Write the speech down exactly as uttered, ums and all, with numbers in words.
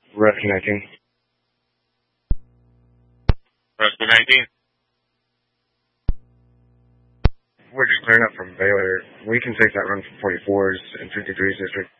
Rescue nineteen. Rescue nineteen. We're just clearing up from Baylor. We can take that run from forty-fours and fifty-threes district.